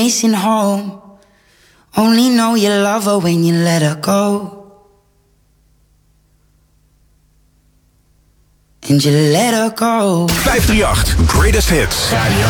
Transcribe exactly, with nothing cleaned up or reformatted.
Racing home. Only know you love her when you let her go. And you let her go. vijf drie acht Greatest Hits. Radio